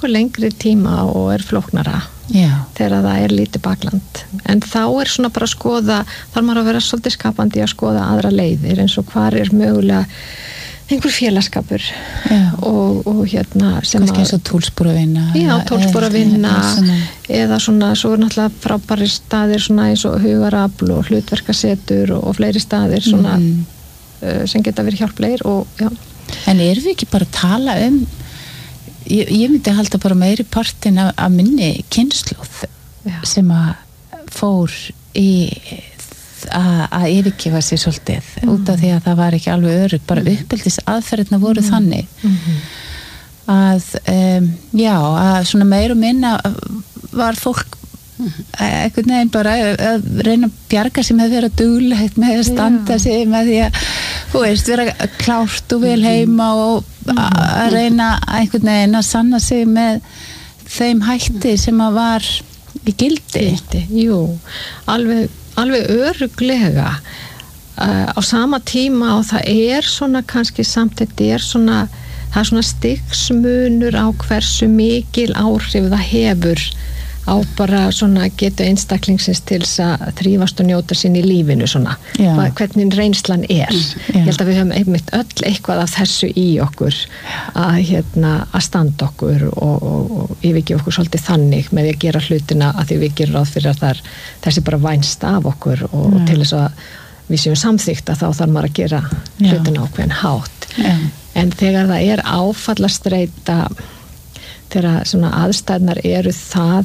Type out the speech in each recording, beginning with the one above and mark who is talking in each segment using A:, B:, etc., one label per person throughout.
A: tekur lengri tíma og flóknara þegar það lítið bakland en þá svona bara að skoða þarf maður að vera svolítið skapandi að skoða aðra leiðir eins og hvar mögulega einhver félagskapur og hérna sem
B: kannski eins og tólsporavinna
A: tólsporavinna eða svona, svo náttúrulega frábæri staðir svona eins og hugarafl og hlutverkasetur og fleiri staðir svona sem geta verið hjálplegir og
B: En við ekki bara að tala ég myndi halda bara meiri partin af minni kynslóð sem að fór í að yfirgefa sig svolítið út af því að það var ekki alveg öruggt bara uppeldis aðferðina voru þannig að að svona meir og minna var fólk einhvern veginn bara að reyna að bjarga sig með að vera duglegt með að standa sig með því að vera klárt og vel heima og að reyna einhvern veginn að sanna sig með þeim hætti sem að var í gildi.
A: Jú, alveg örugglega á sama tíma og það svona kannski samt þetta svona það svona stigsmunur á hversu mikil áhrif það hefur á bara svona getu einstaklingsins til að þrífast og njóta sín í lífinu svona, hvernig reynslan ég held að við höfum einmitt öll eitthvað af þessu í okkur að standa okkur og yfirgefa okkur svolítið þannig með því að gera hlutina að því við gerum ráð fyrir að þessi bara vænst af okkur og til þess að við séum samþykta þá þarf maður að gera hlutina ákveðin hátt en þegar það áfallastreita þegar svona aðstæðnar það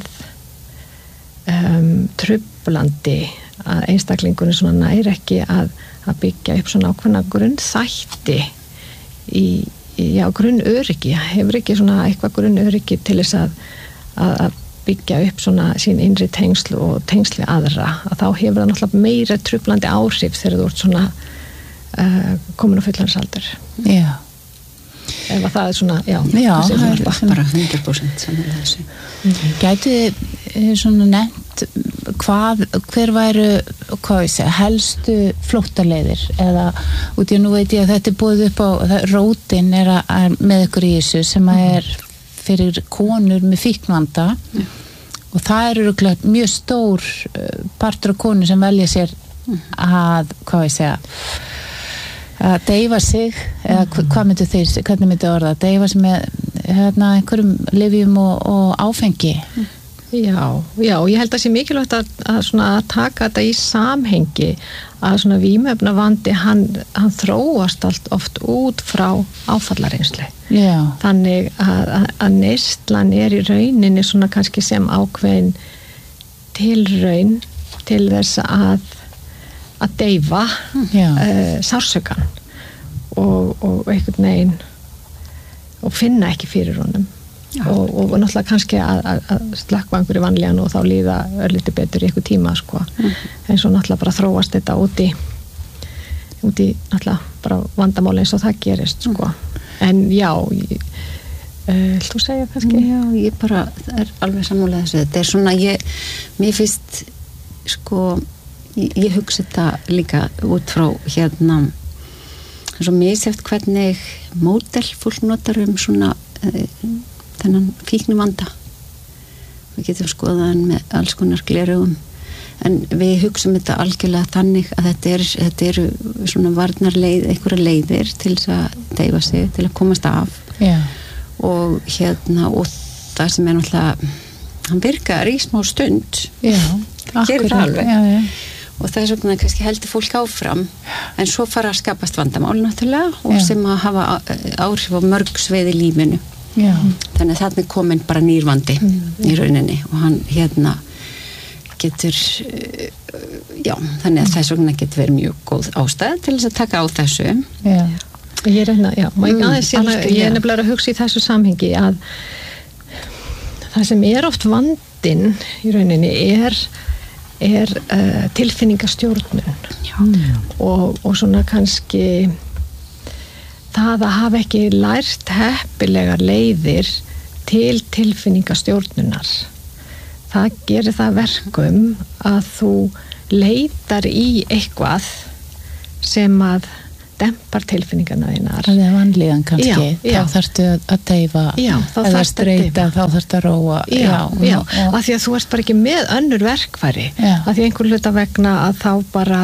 A: truflandi að einstaklingunum svona nær ekki að byggja upp svona ákveðna grunnþætti í grunnöryggi hefur ekki svona eitthvað grunnöryggi til þess að byggja upp svona sín innri tengsl og tengsli aðra að þá hefur það náttúrulega meira truflandi áhrif þegar þú ert svona komin á fullorðinsaldur ef að það svona
C: það bara 100% samanlega þessu
B: Gætu svona nefnt hver væru helstu flóttaleiðir eða út í nú veit ég að þetta búið upp á rótin með ykkur í þessu sem fyrir konur með fíknvanda og það mjög stór partur af konur sem velja sér að að deyfa sig eða hvernig myndu orða deyfa sig með einhverjum lyfjum og áfengi
A: Já, ég held að sé mikilvægt að taka þetta í samhengi að svona vímuefnavandi hann þróast allt oft út frá áfallareynslu þannig að neyslan í rauninni svona kannski sem ákveðin tilraun til þess að deyfa sársaukann og einhvern veginn og finna ekki fyrir honum og náttúrulega kannski að slökkva einhverju vanlíðan og þá líða örlítið betur í einhver tíma eins og náttúrulega bara þróast þetta út í náttúrulega bara vandamáli eins og það gerist en viltu segja kannski?
C: Já, ég bara alveg sammála þessu þetta svona mér finnst ég hugsa þetta líka út frá svo misjafnt hvernig módel fólk notar svona þennan fíknivanda við getum skoðað með alls konar gleraugum en við hugsum þetta algjörlega þannig að þetta eru svona varnarleið, einhverja leiðir til þess að deyfa sig, til að komast af og og það sem náttúrulega hann virkar í smá stund gerir það alveg og það svona kannski heldur fólk áfram en svo fara að skapast vandamál náttúrulega og sem að hafa áhrif á mörg sveið í lífinu þannig að þarna komin bara nýrvandi í rauninni og hann getur þannig að þess vegna getur verið mjög góð ástæð til þess að taka á þessu
A: ég nefnilega að hugsa í þessu samhengi að það sem oft vandinn í rauninni tilfinningastjórnun og svona kannski það að hafa ekki lært heppilegar leiðir til tilfinningastjórnunar það gerir það verkum að þú leitar í eitthvað sem að dempar tilfinningarna þínar.
B: Það vanlíðan kannski,
A: já.
B: þá þarftu að deyfa, eða streyta, þá þarftu að róa.
A: Já, af því að þú ert bara ekki með önnur verkfæri, af því einhver hluta vegna að þá bara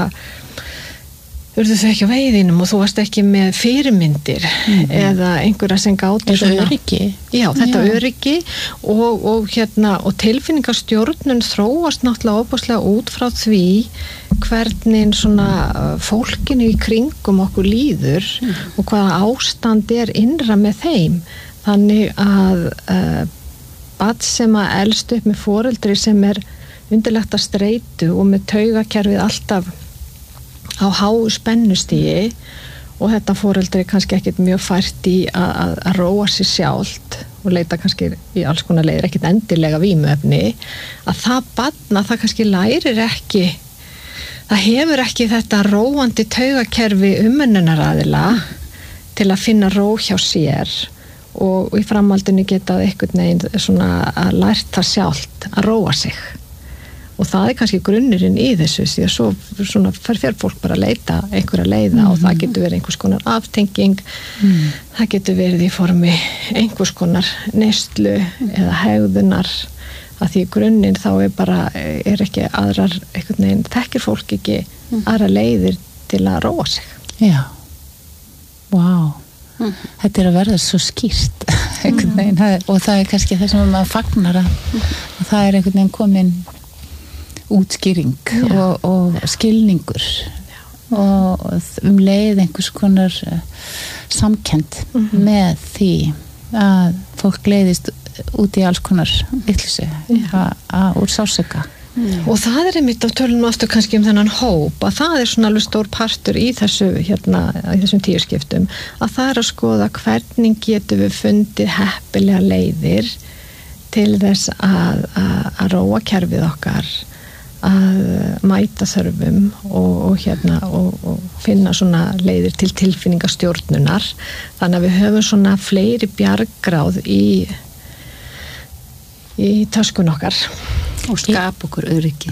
A: urðu þau ekki á veiðinum og þú varst ekki með fyrirmyndir eða einhverja sem gátu
B: svona öryggi.
A: Já, þetta öryggi og tilfinningastjórnun þróast náttúrulega óbúslega út frá því hvernig svona fólkinu í kringum okkur líður og hvaða ástand innra með þeim. Þannig að barn sem að elst upp með foreldri sem undirlegt að streitu og með taugakerfið alltaf á háu spennustígi og þetta foreldri kannski ekkert mjög fært í að róa sig sjálft og leita kannski í alls konar leiðir, ekkert endilega vímuefni, að það barn það kannski lærir ekki, það hefur ekki þetta róandi taugakerfi umönnunaraðila til að finna ró hjá sér og í framhaldinu geta einhvern veginn svona að lært það sjálft að róa sig. Og það kannski grunnurinn í þessu því að svo svona fer fólk bara að leita einhverja leiða og það getur verið einhvers konar aftenging, það getur verið í formi einhvers konar neyslu eða hegðunar að því grunninn þá ekki aðrar einhvern veginn, þekkir fólk ekki aðra leiðir til að róa sig.
B: Já, vá. Þetta að verða svo skýrt einhvern veginn og það kannski það sem maður fagnar að það einhvern veginn komin útskýring og skilningur og leið einhvers konar samkennd með því að fólk leiðist út í alls konar vitleysu úr sársauka.
A: Og það einmitt á tölunum aftur kannski þennan hóp að það svona alveg stór partur í þessu í þessum 10 skiptum að það að skoða hvernig getum við fundið heppilega leiðir til þess að róa kerfið okkar að mæta þörfum og finna svona leiðir til tilfinningastjórnunar þannig að við höfum svona fleiri bjargráð í töskun okkar
C: og skapa okkur öryggi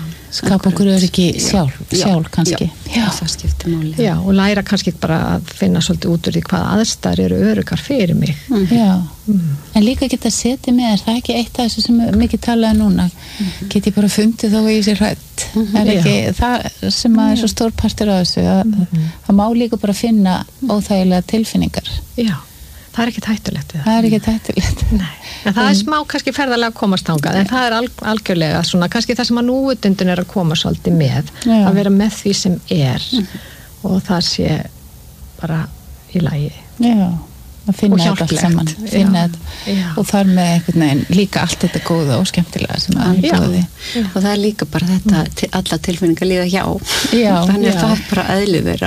B: sjálf kannski
C: það skiptir máli
A: og læra kannski bara að finna svolítið út úr því hvað aðstæður eru öryggar fyrir mig
B: en líka geta setið með það ekki eitt af þessu sem mikið talaði núna get ég bara fundið þá í sér hrætt ekki það sem að svo stór partur af þessu það má líka bara finna óþægilega tilfinningar
A: það ekkert hættulegt við
B: það ekkert hættulegt
A: en það smá kannski ferðalega að komast þangað en það algjörlega svona kannski það sem að núvitundin að koma svolítið með að vera með því sem og það sé bara í lagi
B: að finna þetta allt saman og þar með einhvern veginn líka allt þetta góða og skemmtilega sem að bjóði
C: og það líka bara þetta alla tilfinningar líða hjá þannig að það bara eðlið þeirra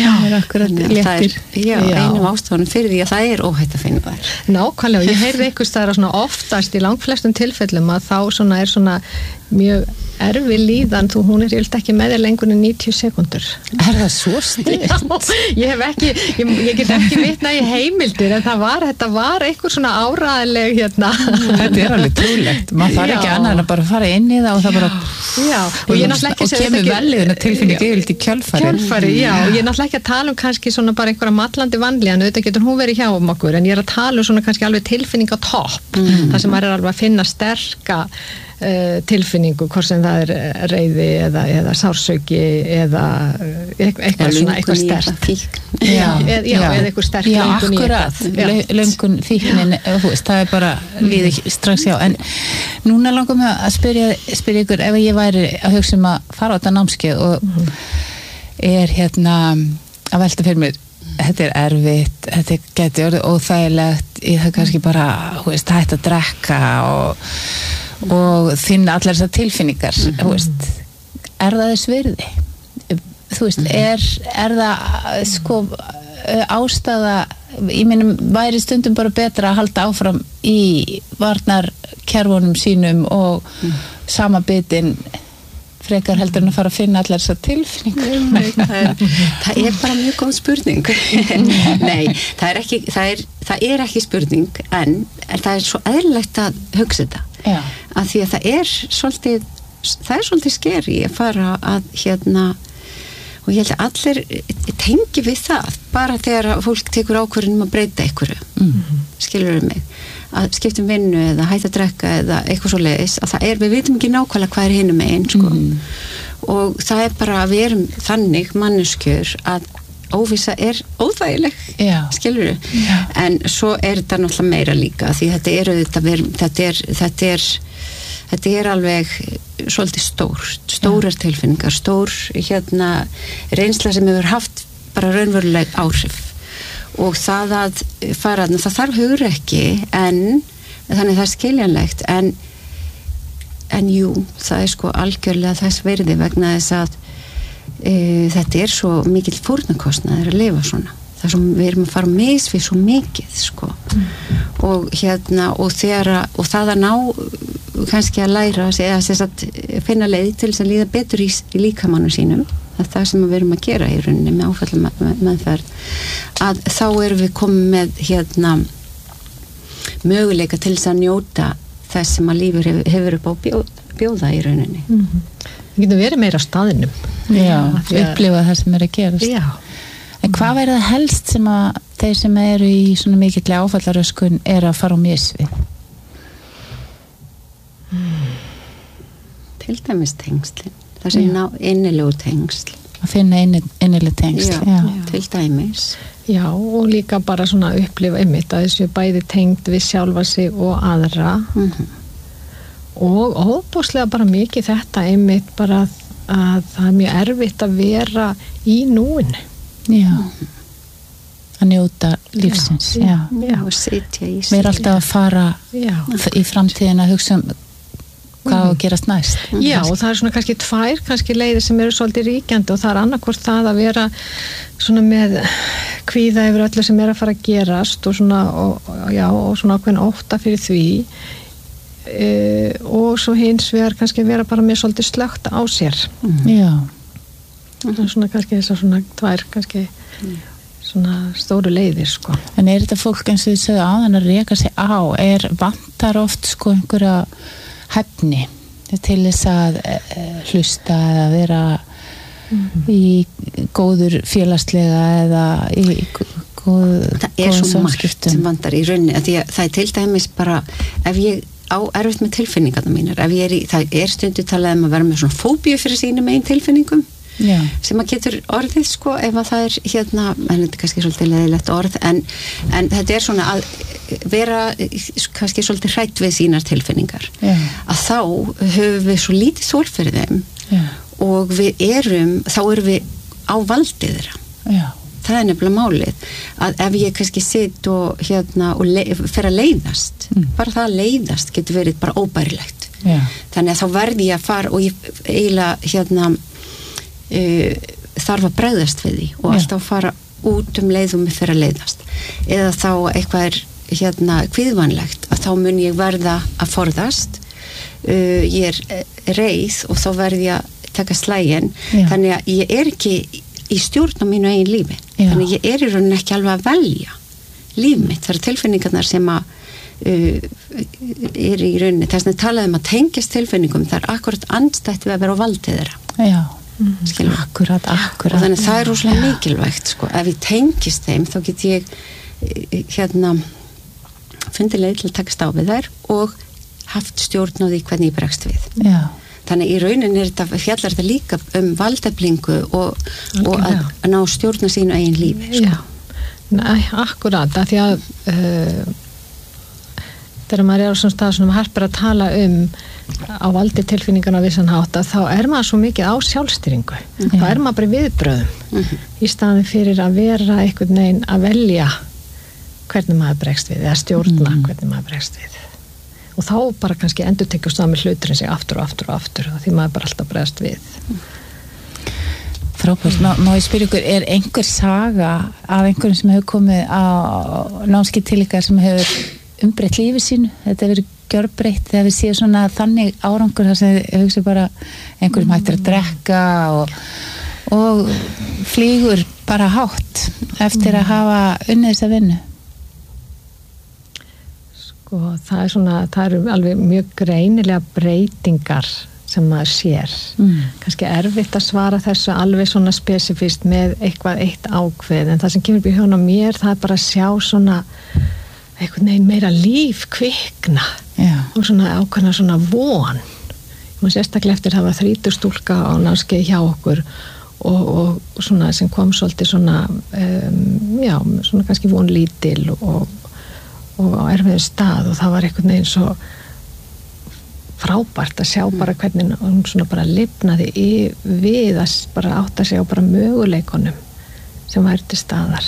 C: einum ástofunum fyrir því að það óhætt að finna þær
A: nákvæmlega, ég heyrði einhvers staðar svona oftast í langflestum tilfellum að þá svona svona mjög erfi líðan hún ekki með þér lengur en 90 sekúndur
B: það svo stílt?
A: Ég get ekki vitnað í heimildir en þetta var einhver svona áræðileg
B: þetta alveg trúlegt maður þarf ekki annað en að bara fara inn í það og það bara
A: og
B: kemur velliðin að tilfinning yfirleitt í kjölfari
A: og ég náttúrulega ekki að tala kannski svona bara einhverja mallandi vanlíðan auðvitað getur hún verið hjá okkur en ég að tala svona kannski alveg tilfinning á topp þar sem maður alveg að finna sterka tilfinningu, hvort sem það reiði eða sársauki eða eitthvað svona eitthvað sterkt eða eitthvað sterk löngun í
B: akkurat, löngun fíknin það bara líði strax hjá en núna langum við að spyrja ykkur ef ég væri að hugsa að fara á þetta námskeið og að velta fyrir mér þetta erfitt, þetta geti orðið óþægilegt ég það kannski bara hægt að drekka og finna allar þessar tilfinningar er það þess virði er það sko ástæða ég meina væri stundum bara betra að halda áfram í varnarkerfunum sínum og sama bitin frekar heldur en að fara að finna allar þessar tilfinningar
C: það bara mjög góð spurning nei, það er ekki spurning en það svo eðlilegt að hugsa þetta að því að það er svolítið skeri að fara að og ég held að allir tengi við það bara þegar fólk tekur ákvörðun að breyta einhverju skilur mig, að skiptum vinnu eða hætta að drekka eða eitthvað svo leiðis að við vitum ekki nákvæmlega hvað hinum megin sko. Og það bara að við erum þannig manneskjur að óvissa óþægileg skilur en svo þetta náttúrulega meira líka því þetta er alveg svolítið stórar tilfinningar, stór reynsla sem hefur haft bara raunveruleg áhrif og það að fara það þarf hugrekki en þannig það skiljanlegt en jú, það sko algjörlega þess virði vegna þess að þetta svo mikill fórnarkostnaður að lifa svona það sem við erum að fara mis við svo mikið sko og og það að ná kannski að læra eða finna leið til þess að líða betur í líkamanum sínum það sem við erum að gera í rauninni með áfallamenðferð að þá erum við komið með möguleika til þess að njóta þess sem að lífur hefur upp á bjóða í rauninni
A: Við getum verið meira á staðinum
B: upplifa það sem að gerast En hvað væri það helst sem að þeir sem eru í svona mikill áfallaröskun að fara á mis við?
C: Til dæmis tengslin það sem innilegu tengsl
B: að finna innileg tengsl
C: til dæmis
A: og líka bara svona upplifa einmitt að þessu bæði tengd við sjálfa sig og aðra og óbúslega bara mikið þetta einmitt bara að það mjög erfitt að vera í núinu
B: að njóta lífsins
C: og sitja í
B: mér alltaf að fara í framtíðin að hugsa hvað að gerast næst
A: og það svona kannski tvær leiðir sem eru svolítið ríkjandi og það annarkvort það að vera svona með kvíða yfir öllu sem að fara að gerast og svona og svona ákveðin ótta fyrir því og svo hins vegar kannski vera bara með svolítið slögt á sér það svona kannski þessar svona tvær kannski svona stóru leiðir sko
B: en þetta fólk eins og þið sögðu áðan að reka sig á vantar oft sko einhverja hæfni til þess að hlusta eða vera í góður félagslega eða í
C: það svo margt sem vantar í rauninni því að það til dæmis bara ef ég á erfitt með tilfinningarna mínar ef það stundu talað að vera með svona fóbíu fyrir sínum eigin tilfinningum sem að getur orðið sko ef að það en þetta kannski svolítið leiðilegt orð en þetta svona að vera kannski svolítið hrætt við sínar tilfinningar að þá höfum við svo lítið þol fyrir þeim og þá erum við á valdið þeirra það nefnilega málið að ef ég kannski sitt og fer að leiðast bara það að leiðast getur verið bara óbærilegt þannig að þá verði ég að fara og ég eiginlega þarf að bregðast við því og alltaf fara út leið og mig fyrir að leiðast eða þá eitthvað kvíðvænlegt að þá mun ég verða að forðast ég reið og þá verði ég að taka slægin þannig að ég ekki í stjórn á mínu eigin lífi þannig ég í rauninni ekki alveg að velja líf mitt, það tilfinningarnar sem að í rauninni þess að talaðum að tengjast tilfinningum það akkurat andstætt við að vera á valdið þeirra
B: akkurat
C: og þannig það rosalega mikilvægt sko. Ef ég tengist þeim þá get ég fundið leið til að takast á við þær og haft stjórn á því hvernig ég bregst við þannig í rauninni fjallar þetta líka valdeflingu og að ná stjórn á sínu eigin lífi sko.
A: Nei, akkurat af því að þegar maður á svona stað sem harpar að tala á valdi tilfinningana á vissan hátt að þá maður svo mikið á sjálfstýringu þá maður bara í viðbröðum í staðin fyrir að vera einhvern veginn að velja hvernig maður bregst við eða stjórna hvernig maður bregst við og þá bara kannski endurtekjast það með hluturinn sig aftur og aftur og aftur því maður bara alltaf bregst við
B: Frábært, má ég spyrja ykkur einhver saga af einhverjum sem hefur komið á námskeið til ykkar sem hefur umbreytt lífi sínu, þetta hefur verið gjörbreytt þegar við séum svona þannig árangur þar sem ég hugsa bara einhverjum hættir að drekka og flýgur bara hátt eftir að hafa unnið þessa vinnu
A: sko það eru alveg mjög greinilega breytingar sem maður sér. Kannski erfitt að svara þessu alveg svona spesifíst með eitthvað eitt ákveð, en það sem kemur upp í hugann á mér, það er bara að sjá svona einhvern veginn meira líf kvikna og svona ákveðna svona von. Ég má sérstaklega eftir það var 30 stúlka á námskeið hjá okkur og svona sem kom svolítið svona svona kannski vonlítil og á erfiðum stað, og það var einhvern veginn svo frábært að sjá bara hvernig hún svona bara lifnaði við að bara átta sig á bara möguleikunum sem væri til staðar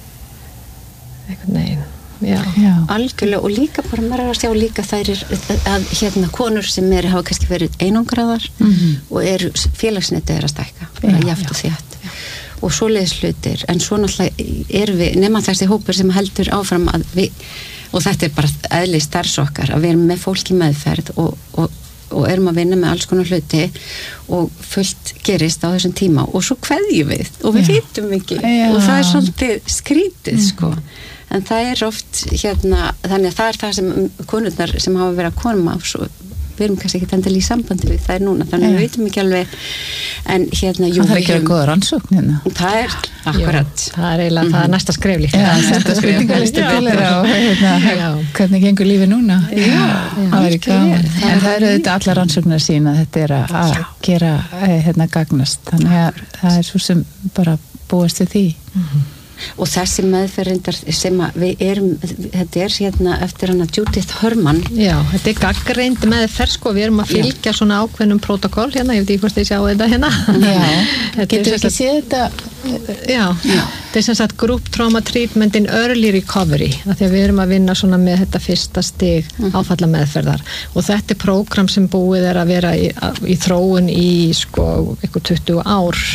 A: einhvern veginn. Já.
C: Algjörlega, og líka bara maður að sjá líka þær að konur sem hafa kannski verið einangraðar og félagsnetið að stækka jafnt og þétt og svoleiðis hlutir, en svo náttúrulega við nema þessi hópur sem heldur áfram að við, og þetta bara eðli starfs okkar, að við erum með fólk í meðferð og erum að vinna með alls konar hluti og fullt gerist á þessum tíma og svo kveðjum við og við vitum ekki og það er svolítið skrítið sko. En það er oft þannig að það er það sem konurnar sem hafa verið að koma svo við erum kannski ekki endilega í sambandi við það núna, þannig að við veitum ekki alveg, en jú,
B: það er ekki að góða rannsókn
C: það er akkurat
A: það er eiginlega það er næsta skref líka
B: þetta spurningalisti bílir og hvernig gengur lífi núna það er ekki gaman, en það eru þetta allar rannsóknar sín að þetta er að gera gagnast, þannig að það er svo sem bara búast við því
C: og þessi meðferðindar sem við erum, þetta er eftir hana Judith Herman.
A: Já, þetta er gagnreynd meðferð sko, við erum að fylgja svona ákveðnum protokoll ég veit ekki hvort þið sjá þetta
B: getur við ekki séð þetta?
A: Já, þetta er sem sagt Group Trauma Treatment in Early Recovery, af því að við erum að vinna svona með þetta fyrsta stig áfalla meðferðar og þetta er prógram sem búið er að vera í þróun í sko eitthvað 20 ár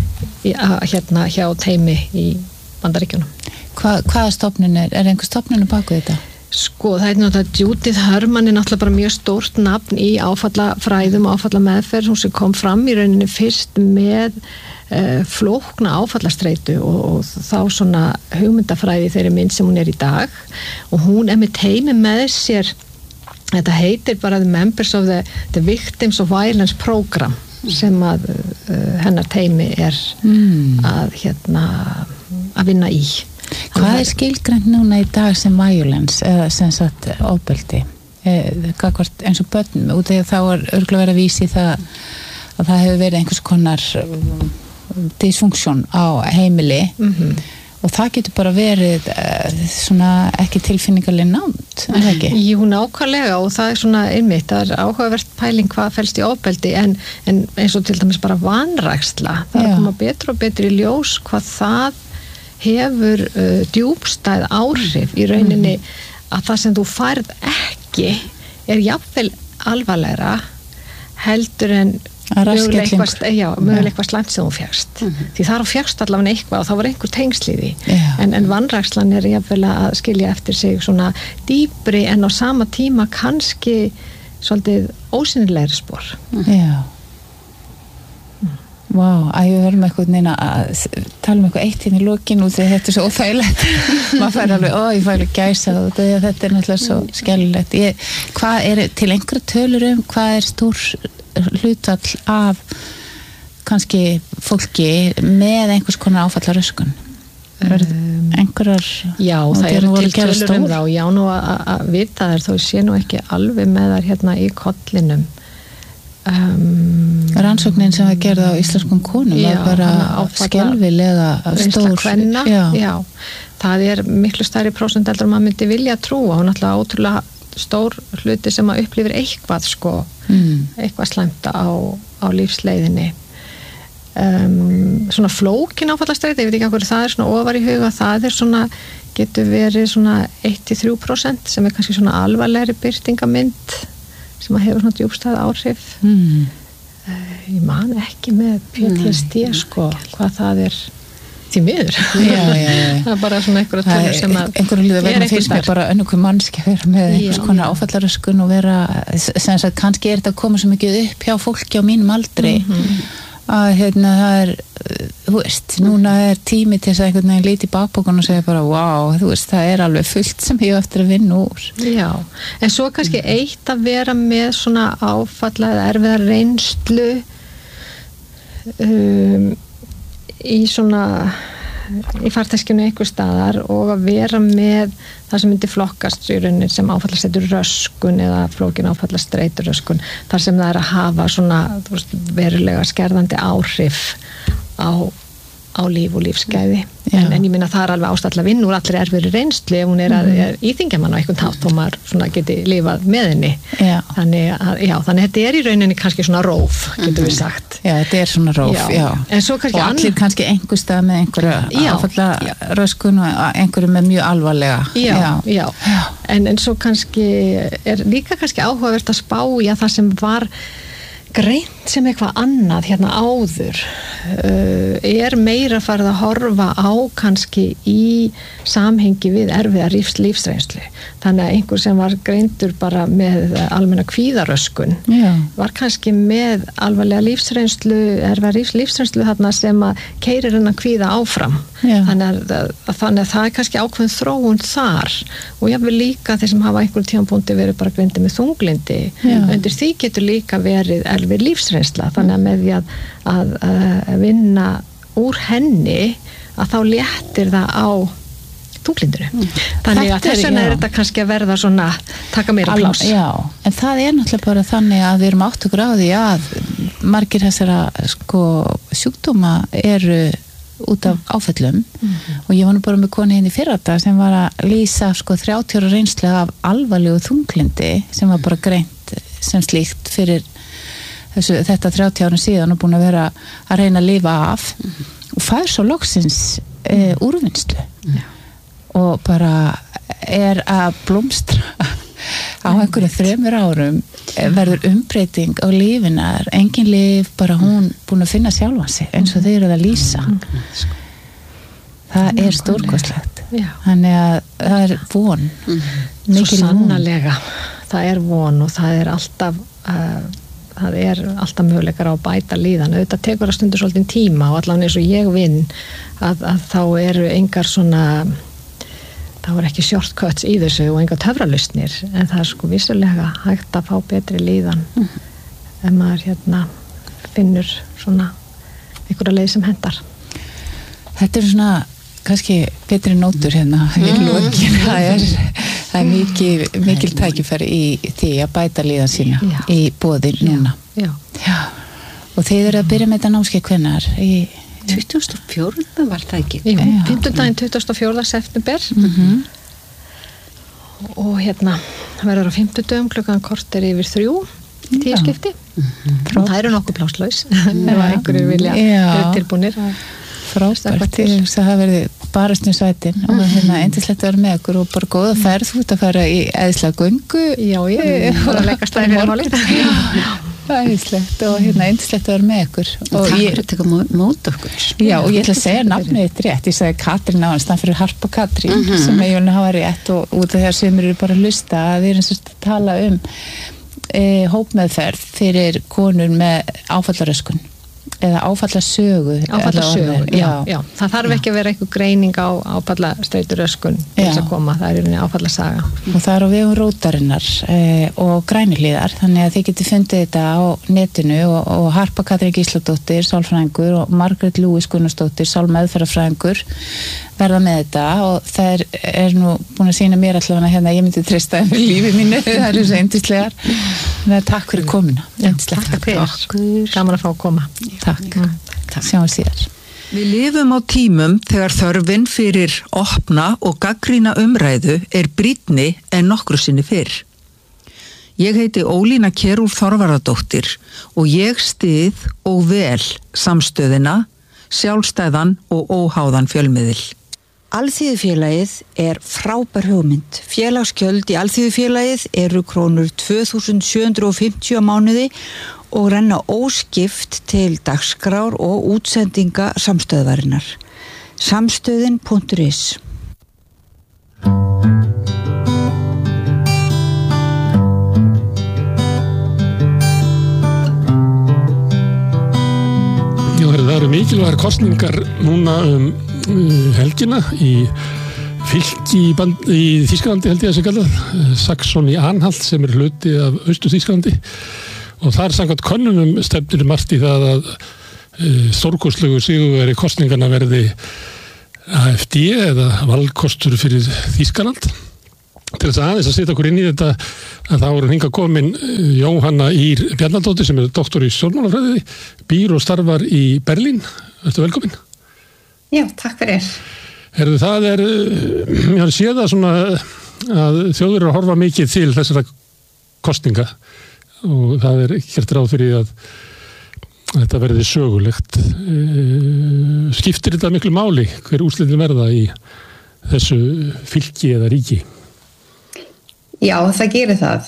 A: hjá teimi í Bandaríkjunum.
B: Hvaða stofnun er einhver stofnun baku þetta?
A: Sko, það er náttúrulega Judith Herman er náttúrulega bara mjög stórt nafn í áfallafræðum og áfallameðferð, hún sem kom fram í rauninni fyrst með flókna áfallastreitu og þá svona hugmyndafræði þeirri mynd sem hún er í dag og hún er með teimi með sér, þetta heitir bara The Members of the Victims of Violence Program sem að hennar teimi er að vinna í.
B: Hvað er skilgrænt núna í dag sem violence eða sem sagt ofbeldi eins og börnum út af þá er örugglega verið að vísa í það að það hefur verið einhvers konar dysfunksjón á heimili og það getur bara verið svona ekki tilfinningarlega nánd, er það ekki?
A: Jú, nákvæmlega og það er svona einmitt, það er áhugavert pæling hvað felst í ofbeldi en eins og til dæmis bara vanræksla, það er að koma betur og betur í ljós hvað það hefur djúpstæð áhrif í rauninni að það sem þú færð ekki er jafnvel alvarlegra heldur en mögulega eitthvað slæmt sem þú fjagst því þar á fjagst allavega eitthvað og þá var einhver tengsl í því en vanrækslan er jafnvel að skilja eftir sig svona dýpri en á sama tíma kannski svolítið ósýnilegri spor
B: Vá, að við verðum eitthvað neina að tala eitthvað eitt í lokin og þegar þetta er svo óþægilegt maður fær alveg, ég fær alveg gæsa og þetta er náttúrulega svo skellilegt hvað er til einhverja tölur hvað er stór hlutfall af kannski fólki með einhvers konar áfallaröskun einhverjar
A: já, það eru til tölur þá já, nú að vita þær þó sé nú ekki alveg með þær í kollinum
B: rannsóknin sem var gerð á íslenskum konum var bara skelfilega stór
A: já, það er miklu stærri prósent heldur maður myndi vilja trúa og náttúrulega ótrúlega stór hluti sem að upplifir eitthvað sko eitthvað slæmt á lífsleiðinni svona flókin áfallastreitu, ég veit ekki hvað það er svona ofar í huga, það er svona getur verið svona 1-3% sem er kannski svona alvarlegri birtingamynd sem að hefur svona djúpstæð áhrif ég man ekki með PTSD sko, hvað það er því miður það er bara svona einhverja tölur sem að
B: einhverju líða verður fyrst með bara önnur mannski að vera með einhvers konar áfallaröskun og vera sem sagt kannski er þetta að koma svo mikið upp hjá fólki á mínum aldri að það þú veist, núna tími til þess að einhvern veginn líti í bakbókun og segja bara, wow, þú veist, það alveg fullt sem ég á eftir að vinna úr.
A: Já, en svo kannski eitt að vera með svona áfalla eða erfiða reynslu í svona í farteskinu einhver staðar og að vera með það sem myndi flokkast í rauninni sem áfallastreitur röskun eða flókin áfallastreitur röskun þar sem það að hafa svona veist, verulega skerðandi áhrif á líf og lífsgæði en ég minna það alveg ástæðlega vinn úr allir erfiðri reynslu ef hún að íþyngja mann á einhvern hátt og maður svona geti lifað með henni þannig þetta í rauninni kannski svona róf getur við sagt
B: þetta svona róf,
A: en svo kannski
B: og allir kannski einhver stað með einhverja áfallaröskun og einhverju með mjög alvarlega
A: en svo kannski líka kannski áhugavert að spá í að það sem var greint sem eitthvað annað hérna áður meira farið að horfa á kannski í samhengi við erfiða lífsreynslu þannig að einhver sem var greindur bara með almenna kvíðaröskun var kannski með alvarlega lífsreynslu erfiða lífsreynslu þarna sem að keyrir hennar kvíða áfram þannig að það kannski ákveðin þróun þar og ég vil líka þeir sem hafa einhverjum tímapunkti verið bara greindir með þunglindi undir því getur líka verið erfið lífsreynsla þannig að með því að vinna úr henni að þá léttir það á þunglindinu þannig að þess vegna þetta kannski að verða svona taka meira pláss
B: en það náttúrulega bara þannig að við erum átt okkur á því að margir þessara sjúkdóma eru út af áföllum og ég var nú bara með konu hérna í fyrradag sem var að lýsa 30 ára reynslu af alvarlegu þunglindi sem var bara greint sem slíkt fyrir þetta 30 árum síðan og búin að vera að reyna að lifa af og fær svo loksins úrvinnslu og bara að blómstra á einhverjum 3 árum verður umbreyting á lífinar engin líf, bara hún búin að finna sjálfa sig eins og þeir eru að lýsa það stórkostlegt þannig að það von
A: svo sannarlega það von og það alltaf alltaf möguleikar á að bæta líðan auðvitað tekur að stundu svolítið tíma og allavega eins og ég vinn að þá eru engar svona þá ekki shortcuts í þessu og engar töfralausnir en það vissulega hægt að fá betri líðan ef maður finnur svona einhverja leið sem hendar
B: Þetta svona kannski betri nótur í lokin það mikil tækifæri í því að bæta líðan sína í boði núna og þeir eru að byrja með þetta námskeið hvenær?
C: 24. var það ekki?
A: Jú, 5. 24. september og verður á 5. dögum klukkan korter yfir 3 tískipti og það eru nokkuð plásslaus ef einhverju vilja vera tilbúnir
B: frábært það hafa verið barastnum svætin og eindislegt að vera með okkur og bara góða ferð þú ert að fara í eðislega göngu
A: ég var að leggja stæði fyrir málið
B: æðislegt og eindislegt að vera með okkur
C: og það fyrir að taka mót okkur
B: og ég ætla að segja nafnið þitt rétt ég sagði Katrín á hans, það fyrir Harpa Katrín sem ég vil hafa rétt og út af þegar sem eru bara að hlusta að við erum að tala hópmeðferð fyrir konur með áfallaröskun eða áfallasögu
A: já, það þarf ekki að vera einhver greining á áfallastreituröskun til þess að koma, það í áfallasaga
B: og það á vegum Rótarinnar og Grænihliðar, þannig að þið getið fundið þetta á netinu og Harpa Katrín Gísladóttir, sálfræðingur og Margrét Lúis Gunnarsdóttir, sálmeðferðarfræðingur verða með þetta og það nú búin að sýna mér allavega ég myndi treysta með lífi mínu það eru svo yndislegar takk fyrir komuna
A: takk fyrir, gaman að fá að koma
B: takk. Sjáum síðar
D: Við lifum á tímum þegar þörfin fyrir opna og gagnrýna umræðu brýnni en nokkru sinni fyrr. Ég heiti Ólína Kjerúlf Þorvarðardóttir og ég styð og vel samstöðina, sjálfstæðan og óháðan fjölmiðil.
E: Alþýðufélagið frábær hugmynd. Félagsgjöld í Alþýðufélagið eru krónur 2.750 á mánuði og renna óskipt til dagskrár og útsendinga samstöðvarinnar. Samstöðin.is
F: verið mikilvægar kosningar núna helgina í fylki í Þýskalandi held ég að sé kallað, Saxony-Anhalt sem hluti af Austur-Þýskalandi og þar samkvæmt könnunum stefnir margt í það að stórkostlegu sigurvegari kosningarna verði AfD eða valkostur fyrir Þýskaland. Til þess aðeins að setja okkur inn í þetta að þá eru hingað komin Jóhanna Ýr Bjarnadóttir sem doktor í stjórnmálafræði, býr og starfar í Berlín. Ertu velkomin?
G: Já, takk fyrir.
F: Það ég har séð það svona að þjóðir eru að horfa mikið til þessara kosninga og það gert ráð fyrir að þetta verði sögulegt. Skiptir þetta miklu máli hver úrslitin verða í þessu fylki eða ríki?
G: Já, það gerir það.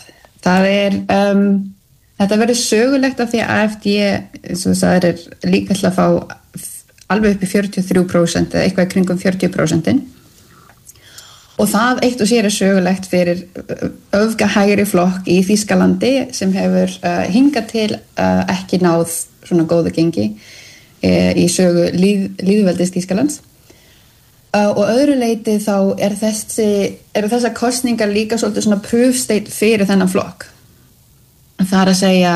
G: Þetta verður sögulegt af því að AfD, eins og það líka til að fá alveg upp í 43% eða eitthvað kringum 40%. Og það eitt og sér sögulegt fyrir öfgahægri flokk í Þýskalandi sem hefur hingað til ekki náð svona góða gengi í sögu lýðveldis Þýskalands. Og öðru leyti þá eru þessar kosningar líka svolítið svona proof state fyrir þennan flokk. Það að segja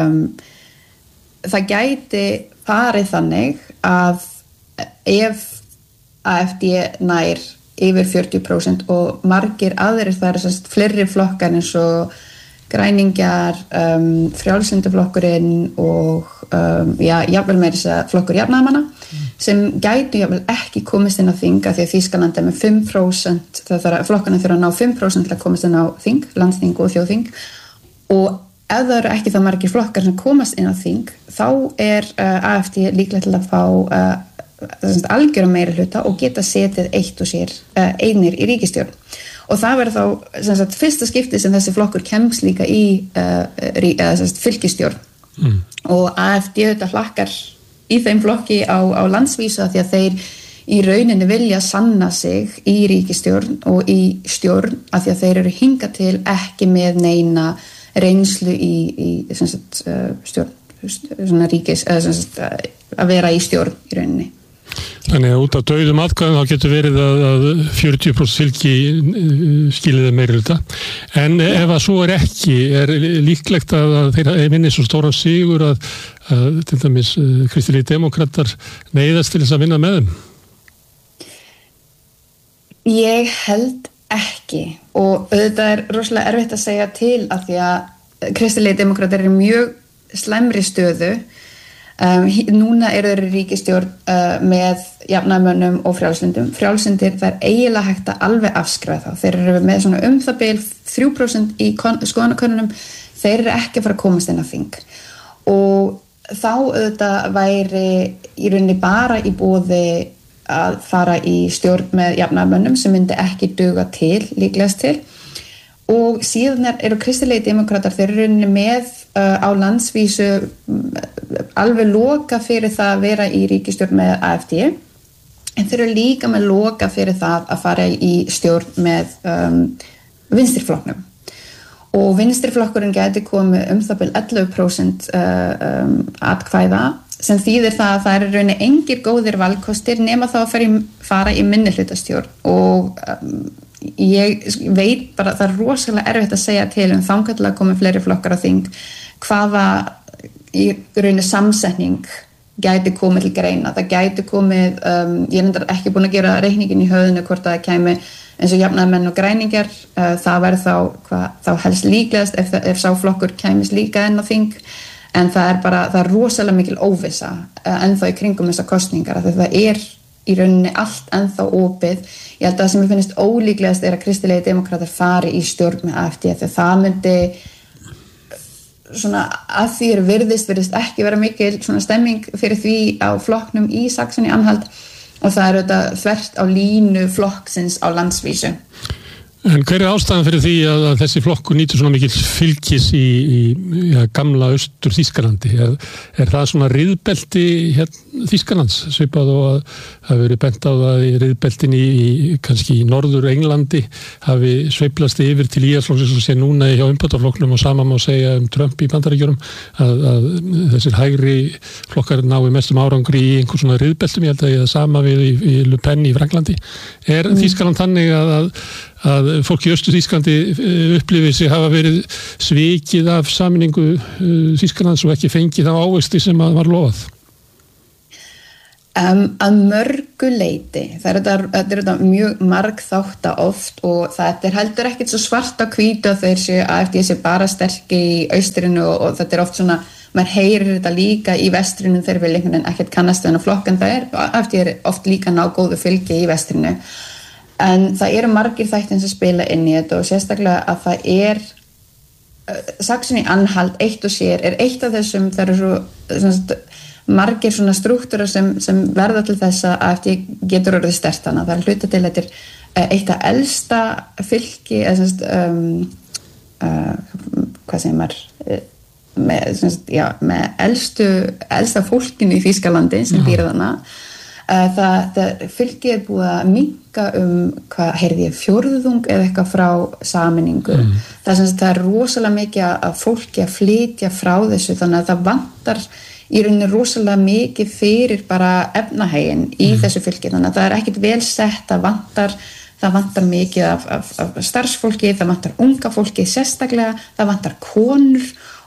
G: það gæti farið þannig að ef AfD nær yfir 40% og margir aðrir það eru fleiri flokkar eins og græningjar, frjálslynduflokkurinn og jafnvel meira flokkur jafnaðarmanna sem gætu jafnvel ekki komist inn á þing af því að Þýskaland með 5% flokkarnir þurfa að ná 5% til að komast inn á þing, landsþing og þjóðþing og ef það eru ekki það margir flokkar sem komast inn á þing þá AfD líklega til að fá algjöra meiri hluta og geta setið eitt og sér einir í ríkisstjórn og það verður þá fyrsta skipti sem þessi flokkur kemst líka í fylkisstjórn og AfD þetta hlakkar í þeim flokki á landsvísu því að þeir í rauninni vilja sanna sig í ríkisstjórn og í stjórn af því að þeir eru hingað til ekki með neina reynslu í stjórn svona ríkis að vera í stjórn í rauninni.
F: Þannig að út af dauðum atkvæðum þá getur verið að 40% fylgi skiliði meiri hluta. En ef að svo ekki, líklegt að þeir vinni svo stóran sigur að til dæmis kristilegi demokratar neyðast til þess að vinna með þeim?
G: Ég held ekki og auðvitað rosalega erfitt að segja til af því að kristilegi demokratar eru mjög slæmri stöðu. Núna eru þeir í ríkisstjórn með jafnaðarmönnum og frjálslyndum. Frjálslyndir það eiginlega hægt að alveg afskrifa þá. Þeir eru með svona það bil 3% í skoðanakönnunum. Þeir eru ekki að fara að komast inn á þing. Og þá auðvitað væri í rauninni bara í boði að fara í stjórn með jafnaðarmönnum sem myndi ekki duga til, líklegast til. Og síðan eru kristilegi demokratar þeir eru með á landsvísu alveg loka fyrir það að vera í ríkisstjórn með AfD en þeir eru líka með loka fyrir það að fara í stjórn með vinstriflokknum og vinstriflokkurinn gæti komið það bil 11% atkvæða sem þýðir það að það eru rauninni engir góðir valkostir nema þá að fara í minnihlutastjórn og ég veit bara það rosalega erfitt að segja til þangað að koma fleiri flokkar á þing hvaða í rauninni samsetning gæti komið til greina það gæti komið, ég er ekki búin að gera reikningin í höfðinu hvort það kæmi eins og jafnaðarmenn og græningjar það verður þá helst líklegast ef sá flokkur kæmis líka enn á þing en það er rosalega mikil óvissa ennþá í kringum þessar kosningar það í rauninni allt ennþá opið. Ég held að það sem ég finnst ólíklegast að kristilegi demokratar fari í stjórn með AfD þegar það myndi svona að því virðist ekki vera mikil svona stemming fyrir því á flokknum í Saxony-Anhalt og það auðvitað þvert á línu flokksins á landsvísu.
F: En hver ástæðan fyrir því að þessi flokkur nýtur svona mikil fylgis í gamla austur Þýskalandi? Er það svona riðbelti Þýskalands, svipað og að hafi verið bent á það í riðbeltin kannski í norður Englandi hafi sveiflast yfir til íhaldsflokksins og sé núna hjá umbótaflokknum og sama má segja Trump í Bandaríkjunum að þessir hægri flokkar nái mestum árangri í einhvers svona riðbeltum, ég held að ég það sama við í Le Pen í Franklandi. Er Þýskaland þannig að fólk í Austur-Þýskalandi upplifir sig hafa verið svikið af sameiningu Þýskalands og ekki fengið á ávexti sem var lofað?
G: Að mörgu leyti. Þetta er mjög margþátta oft og þetta heldur ekkert svo svart á hvítu að þeir séu að AfD sé bara sterki í austrinu og þetta er oft svona, maður heyrir þetta líka í vestrinu þegar við einhvern veginn ekkert kannast þennan flokk en það er, AfD er oft líka ná góðu fylgi í vestrinu. En það eru margir þættir sem spila inn í þetta og sérstaklega að það er Saxony-Anhalt eitt og sér er eitt af þessum, það eru svo margir svona strúktúrar sem verða til þess að AfD getur orðið sterkt hana. Það er hluta til þetta er eitt af elsta fylgi hvað segir maður með elsta fólkinu í Þýskalandi sem býr þarna. Það fylgið er búið að minnka hvað heyrði ég, fjórðung eða eitthvað frá sameiningu. Það er rosalega mikið að fólki að flytja frá þessu þannig að það vantar í rauninni rosalega mikið fyrir bara efnahaginn í þessu fylgi þannig að það er ekkit vel sett það vantar mikið af starfsfólki, það vantar unga fólki sérstaklega, það vantar konur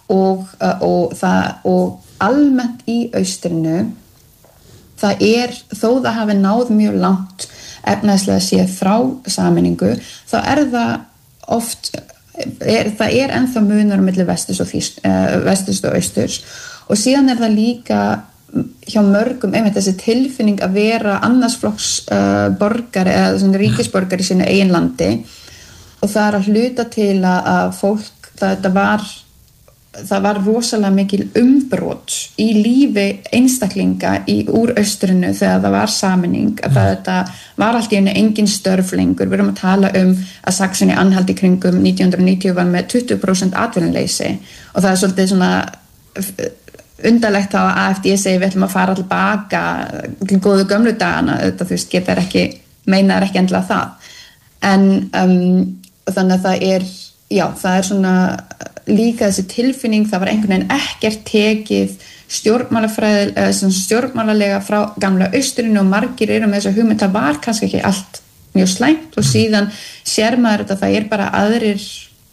G: og almennt í austrinu það er, þó það hafi náð mjög langt efnaðslega séð frá sameiningu, þá er það oft, það er ennþá munur á milli vesturs og austurs og síðan er það líka hjá mörgum einmitt þessi tilfinning að vera annarsflokks borgari eða svona ríkisborgari í sínu eigin landi og það er að hluta til að fólk, það var rosalega mikil umbrot í lífi einstaklinga úr austrinu þegar það var sameining að þetta var allt í einu engin störf lengur, við erum að tala að Saxony-Anhalt í kringum 1990 var með 20% atvinnuleysi og það er svolítið svona undarlegt þá að AfD segi við ætlum að fara tilbaka til góðu gömlu dagana, þetta þú veist getur ekki meinaður ekki endilega það en þannig að það er svona líka þessi tilfinning, það var einhvern veginn ekkert tekið stjórnmálalega frá gamla austrinu og margir eru með þessa hugmynd, það var kannski ekki allt mjög slæmt og síðan sér maður þetta, það er bara aðrir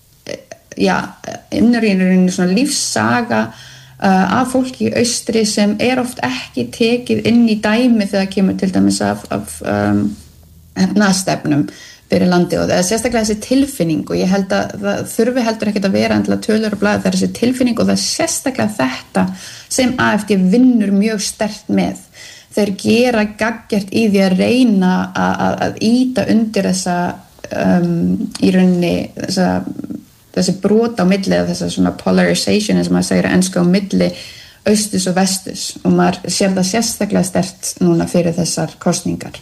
G: innrýnurinn svona lífssaga af fólki í austri sem er oft ekki tekið inn í dæmi þegar kemur til dæmis af efnahagsstefnum fyrir landi og það er sérstaklega þessi tilfinning og ég held að það þurfi heldur ekkert að vera endilega tölur og blaði, það er þessi tilfinning og það er sérstaklega þetta sem AfD vinnur mjög sterkt með. Þeir gera gaggjart í því að reyna að ýta undir þessa í rauninni þessi brot á milli eða þessa svona polarization eins og maður segir að ensku á milli austus og vestus og maður sér það sérstaklega sterkt núna fyrir þessar kosningar.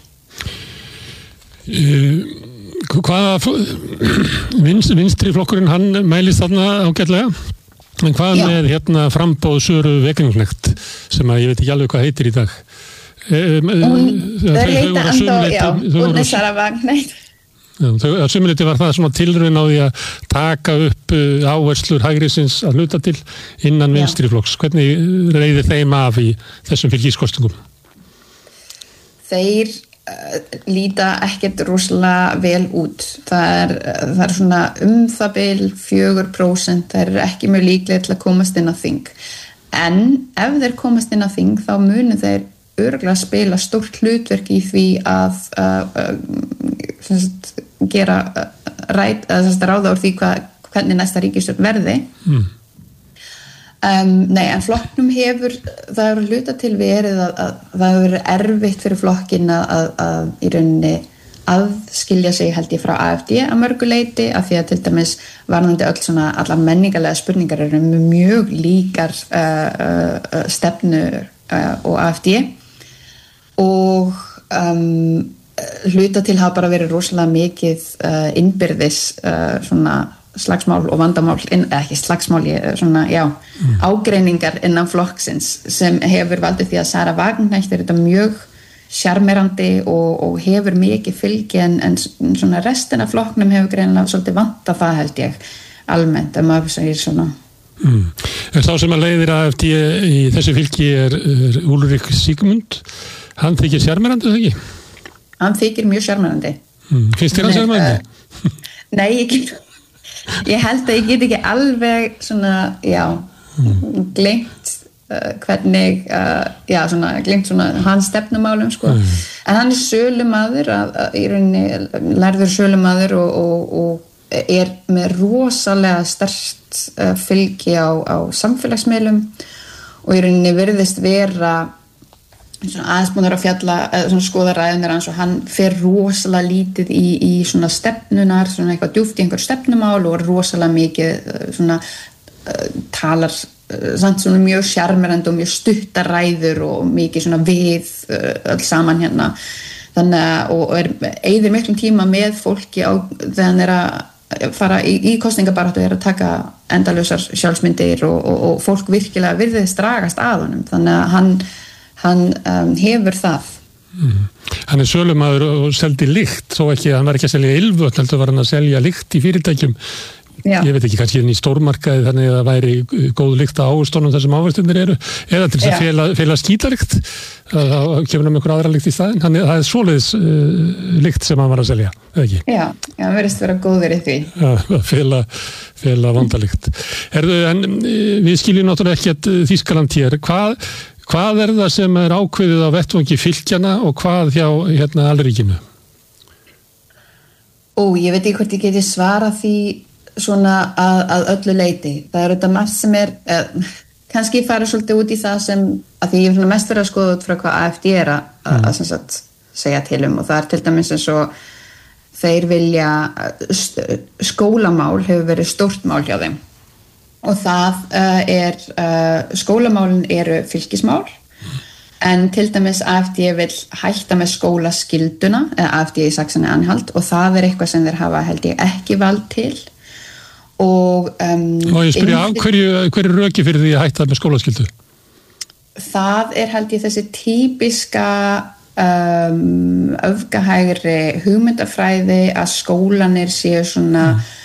F: Hvaða vinstri flokkurinn hann mælist þarna ágætlega en hvað með frambóð Söru Wegener-Knecht sem að ég veit ekki alveg hvað heitir í dag
G: hún heita enda Unni Sara Wagenknecht
F: að sumuleyti var það svona tilraun á því að taka upp áherslur hægrisins að hluta til innan vinstri flokks, hvernig reiðir þeim af í þessum fylgiskostingum?
G: Þeir líta ekkert rosalega vel út. Það er svona það bil 4%, það er ekki mjög líklega til að komast inn á þing. En ef þeir komast inn á þing þá munu þeir örugglega spila stórt hlutverk í því að gera ráða úr því hvernig næsta ríkisstjórn verði. En flokknum það hefur hluta til verið að það hefur verið erfitt fyrir flokkin að í rauninni aðskilja sig held ég frá AfD að mörgu leyti af því að til dæmis varðandi allar menningarlega spurningar eru mjög líkar stefnu og AfD og hluta til hafa bara verið rosalega mikið innbyrðis svona slagsmál og vandamál, ekki slagsmál, svona, ágreiningar innan flokksins sem hefur valdið því að Sara Wagenknecht þetta mjög sjarmerandi og hefur mikið fylgi en svona restin af flokknum hefur greinilega svolítið vantað það held ég almennt, ef maður segir svona.
F: En sá sem að leiðir AfD í þessu fylgi er Ulrik Sigmund, hann þykir sjarmerandi, eða ekki?
G: Hann þykir mjög sjarmerandi.
F: Finnst þér hann sjarmerandi?
G: Nei, ég held að ég get ekki alveg svona, gleymt hvernig, svona gleymt svona hans stefnumálum, sko. En hann er sölumaður, í rauninni lærður sölumaður og er með rosalega sterkt fylgi á samfélagsmiðlum og í rauninni virðist vera aðeins búin að fjalla, skoða ræðunar hans og hann fer rosalega lítið í svona stefnunar, svona eitthvað djúpt í einhver stefnumál og rosalega mikið svona talar samt svona mjög sjarmerandi og mjög stuttar ræður og mikið svona við öll saman hérna þannig að, og eyðir miklum tíma með fólki þegar hann er að fara í kosningabaráttu er að taka endalausar sjálfsmyndir og fólk virkilega virðist dragast að honum, þannig að hann hefur það.
F: Hann er sölumaður og seldi lykt, þó ekki, hann var ekki að selja ylvöld, heldur var hann að selja lykt í fyrirtækjum. Ég veit ekki, kannski í stórmarkaði þannig að það væri góð lykt á ávöxtunum þessum ávöxtunir eru, eða til þess að fela skítalykt, þá kemur hann með einhver aðra lykt í staðinn, það er svoleiðis lykt sem hann var að selja, eða ekki?
G: Já, hann verðist vera góður í því.
F: Já, fela vandalykt. En við skiljum náttúrulega ekki að Þýskaland hér, hvað er það sem er ákveðið á vettvangi fylkjana og hvað hjá alríkinu?
G: Ég veit ekki hvort ég geti svarað því svona að öllu leyti. Það er þetta margt sem er, kannski fara svolítið út í það sem, að því ég er mest verið að skoða út frá hvað AfD er að sem sagt, segja til og það er til dæmis eins og þeir vilja, skólamál hefur verið stórt mál hjá þeim. Og það skólamálin eru fylkismál en til dæmis AfD vil hætta með skólaskilduna eða AfD í Saxony-Anhalt og það er eitthvað sem þeir hafa held ég ekki vald til og
F: ég spyrja hverju röki fyrir því að hætta með skólaskildu?
G: Það er held ég þessi típiska öfgahægri hugmyndafræði að skólanir séu svona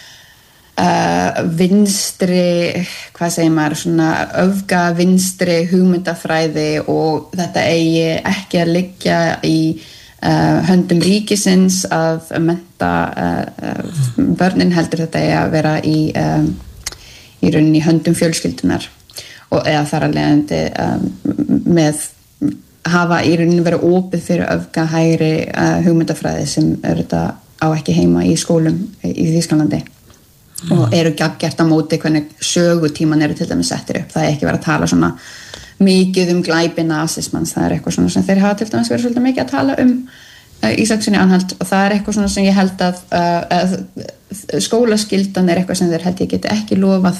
G: vinstri, hvað segir maður, svona öfga vinstri hugmyndafræði og þetta eigi ekki að liggja í höndum ríkisins að mennta börnin heldur þetta eigi að vera í rauninni höndum fjölskyldunar og eða þar að leiðandi með hafa í rauninni verið opið fyrir öfgahægri hugmyndafræði sem þetta á ekki heima í skólum í Þýskalandi. Og eru gert á móti hvernig sögutíman eru til dæmis settir upp. Það er ekki verið að tala svona mikið glæpi nasismans, það er eitthvað svona sem þeir hafa til dæmis verið svolítið mikið að tala í Saxony-Anhalt og það er eitthvað svona sem ég held að skólaskyldan er eitthvað sem þeir held ég geti ekki lofað.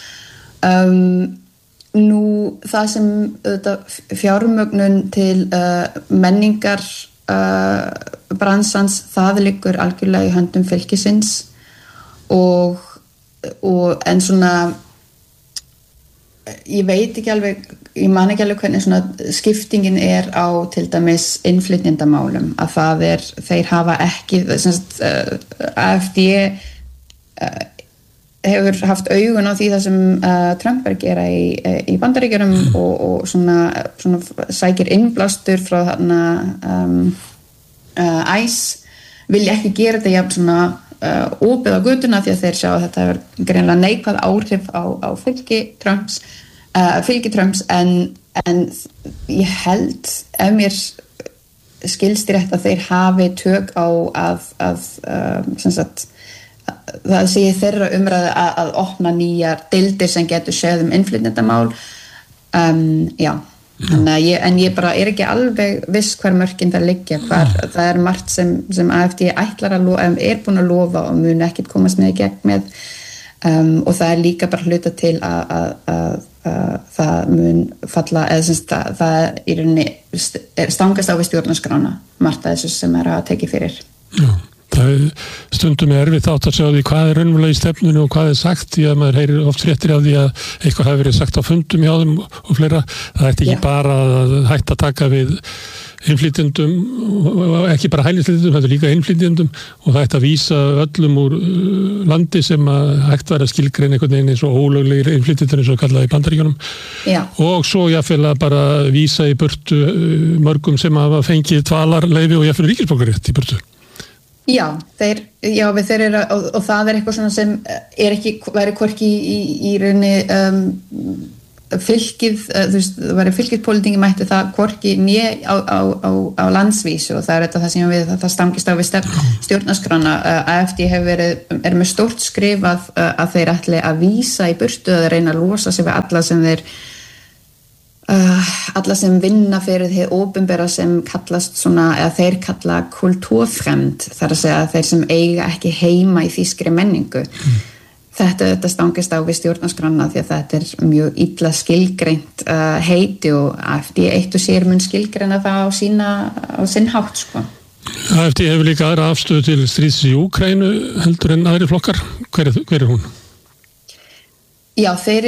G: Nú það sem fjármögnun til menningar bransans, það liggur algjörlega í höndum fylkisins en svona ég veit ekki alveg, ég man ekki alveg hvernig svona skiptingin er á til dæmis innflytjendamálum að það þeir hafa ekki AfD hefur haft augun á því það sem Trump er að gera í Bandaríkjunum og svona sækir innblástur frá þarna ICE vilja ekki gera þetta jafn svona opið á götuna því að þeir sjá að þetta hefur greinilega neikvæð áhrif á fylgi Trumps en ég held ef mér skilst í rétt að þeir hafi tök á að sem sagt það sé þeirra umræðu að opna nýjar deildir sem getur séð innflytjendamál en ég bara er ekki alveg viss hver mörkin það liggja það er margt sem AfD ætlar að er búin að lofa og mun ekkert komast með í gegn með og það er líka bara hluta til að það mun falla, eða sem það í rauninni stangast á við stjórnarskrána, margt af þessu sem að tekið fyrir.
F: Já, það stundum erfitt átt að sjá því hvað raunverulega í stefnunni og hvað sagt, því að maður heyrir oft fréttir af því að eitthvað hafi verið sagt á fundum hjá þeim og fleira. Það ætti ekki bara að hætta að taka við innflytjendum, og ekki bara hælisleitendum, þetta líka innflytjendum, og það ætti að vísa öllum úr landi sem að hægt væri að skilgreina einhvern veginn eins og ólöglegir innflytjendur eins og kallaði í Bandaríkjunum. Og svo jáfnvel að bara vísa í burtu mörgum sem hafa fengið dvalarleyfi og jáfnvel ríkisborgararétt í burtu.
G: Já, þeir eru, og það eitthvað svona sem væri hvorki í rauninni fylkið, þú veist, það væri fylkið mætti það hvorki né á landsvísu, og það þetta það sem við það stangist á við stjórnarskrána. AFD er með stórt skrifað að þeir ætli að vísa í burtu, að reyna að losa sig við alla sem vinna fyrir því opinbera sem kallast svona, eða þeir kalla kultúrfremd, þar að segja þeir sem eiga ekki heima í þýskri menningu. Þetta stangist á við stjórnarskrána því að þetta er mjög illa skilgreint heiti, og AFD eitt og sér mun skilgreina það á sinn hátt, sko.
F: AFD hefur líka aðra afstöðu til stríðs í Úkraínu heldur en aðri flokkar. Hver er hún?
G: Já,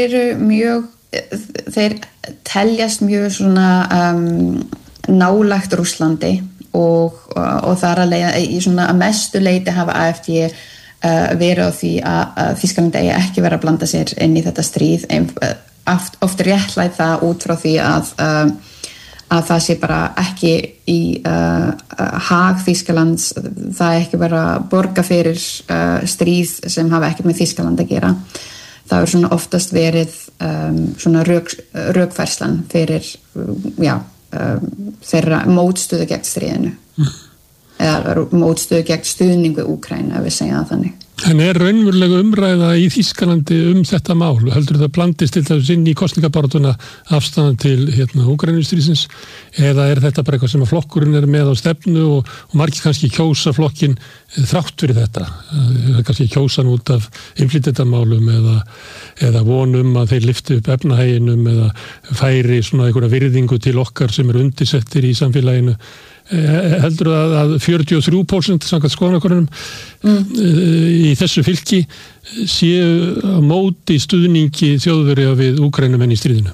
G: þeir teljast mjög svona nálægt Rússlandi, og þar að leiða í svona að mestu leyti hafa AFD verið á því að Þýskaland eigi ekki vera að blanda sér inn í þetta stríð. Oft réttlætt það út frá því að það sé bara ekki í hag Þýskalands, það ekki vera að borga fyrir stríð sem hafa ekkert með Þýskaland að gera. Það svona oftast verið svona rökfærslan fyrir þeirra mótstöðu gegn stríðinu. Eða mótstöðu gegn stuðning við Úkraínu, ef við segja það þannig.
F: En er raunverulega umræða í Þýskalandi þetta mál? Heldur það blandist til þess inn í kosningabarátuna afstæðan til Úkraínustríðsins, eða er þetta bara eitthvað sem að flokkurinn er með á stefnu og margir kannski kjósa flokkin þrátt fyrir þetta? Kannski kjósan út af innflytjendamálum eða vonum að þeir lyfti upp efnahæginum eða færi svona einhverja virðingu til okkar sem eru undirsettir í samfélaginu. Heldur að 43% samkvæmt skoðanakönnunum í þessu fylki séu á móti stuðningi Þjóðverja við Úkraínumenn í stríðinu?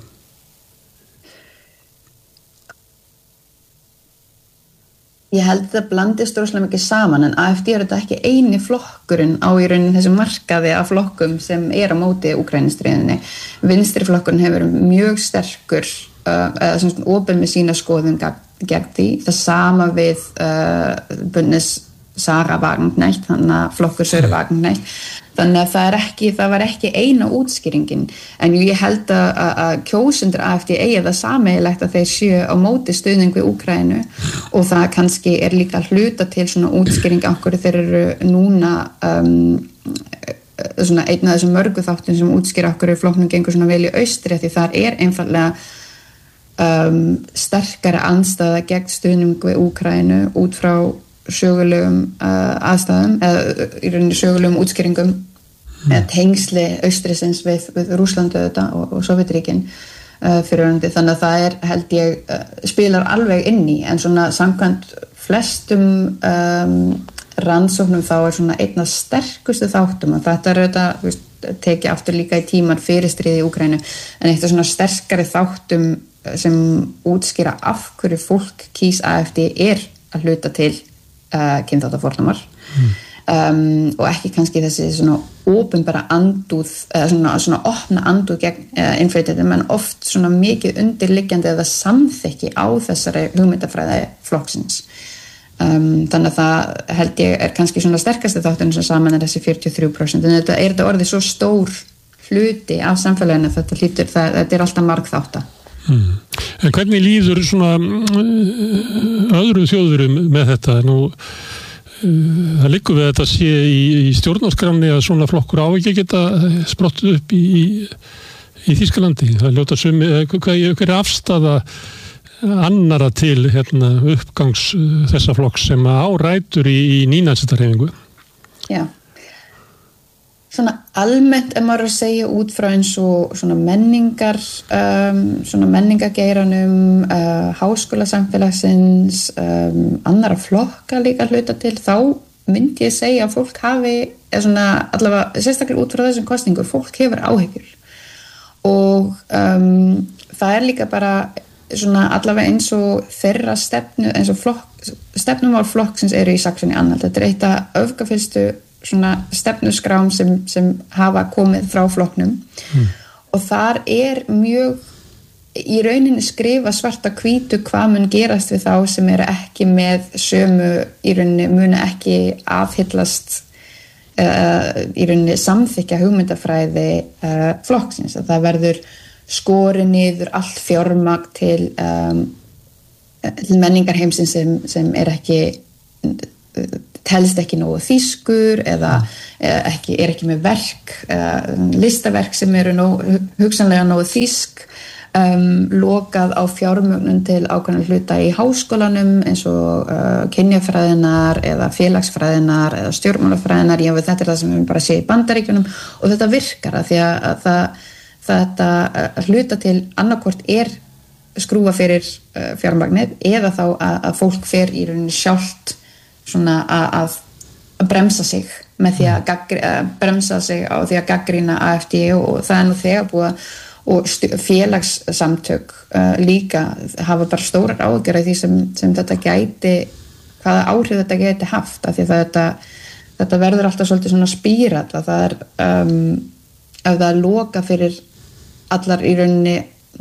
G: Ég held að það blandist rosalega mikið saman, en AFD er þetta ekki eini flokkurinn á í rauninni þessu markaði af flokkum sem á móti Úkraínustríðinni. Vinstri flokkurinn hefur mjög sterkur eða svona opin með sína skoðun gegn því. Það sama við Bundes Sara Wagenknecht, þannig að flokkur Söru Wagenknecht. Þannig að það var ekki eina útskýringin, en ég held að kjósendur AFD eigi það sameiginlegt að þeir séu á móti stuðning við Úkraínu, og það kannski er líka hluta til svona útskýring af hverju þeir eru núna svona einn af þessum mörgu þáttum sem útskýra af hverju flokknum gengur svona vel í austri, því þar er einfallega sterkari andstæða gegn stuðning við Úkraínu út frá sögulegum aðstæðum, eða í rauninni sögulegum útskýringum, eða tengsli austrisins við Rússlandi þetta og Sovétríkin fyrirhandi. Þannig að það held ég, spilar alveg inn í, en svona samkvæmt flestum rannsóknum þá svona einn af sterkustu þáttum, og þetta þetta tekið aftur líka í tíman fyrir stríði í Úkraínu, en eitt af svona sterkari þáttum sem útskýra af hverju fólk kýs AFD að hluta til kynþáttafordómar, og ekki kannski þessi svona opinbera andúð, svona opna andúð gegn innflytjendum, en oft svona mikið undirliggjandi eða samþykki á þessari hugmyndafræði flokksins. Þannig að það held ég er kannski svona sterkasti þátturinn sem saman er þessi 43%, en þetta orðið svo stór hluti af samfélaginu, þetta er alltaf margþátta.
F: En hvernig líður svona öðru þjóðurum með þetta? Nú, það liggur við að þetta sé í stjórnarskránni að svona flokkur á ekki geta sprottið upp í Þýskalandi. Það ljóta hver er afstaða annara til uppgangs þessa flokks sem á rætur í nýnasistarhefingu?
G: Já. svona almennt maður að segja út frá eins og svona menningageiranum, háskólasamfélagsins, annara flokka líka hluta til, þá myndi ég segja að fólk hafi, eða svona allavega sérstaklega út frá þessum kosningu, fólk hefur áhyggjur og það líka bara svona allavega eins og þeirra stefnu, eins og stefnumál flokksins eru í Saxony-Anhalt. Þetta eitt af öfgafyllstu svona stefnuskrám sem hafa komið frá flokknum og þar mjög í rauninni skrifa svarta hvítu hvað mun gerast við þá sem eru ekki með sömu, í rauninni muni ekki afhyllast í rauninni samþykkja hugmyndafræði flokksins, að það verður skorið niður allt fjármagn til menningarheimsins sem ekki telst ekki nógu þýskur eða ekki með verk, listaverk sem eru hugsanlega nógu þýsk, lokað á fjármögnun til ákveðna hluta í háskólanum eins og kynjafræðinar eða félagsfræðinar eða stjórnmálafræðinar, þetta það sem við bara sé í Bandaríkjunum og þetta virkar að því að þetta hluta til annarkvort skrúfa fyrir fjármagnið eða þá að fólk fer í rauninni sjálft svona að bremsa sig með því að bremsa sig á því að gagnrýna AfD og það nú þegar búið og félagssamtök líka hafa bara stórar áhyggjur af því sem þetta gæti, hvaða áhrif þetta gæti haft, af því að þetta verður alltaf svolítið svona spírall að það ef það loka fyrir allar í rauninni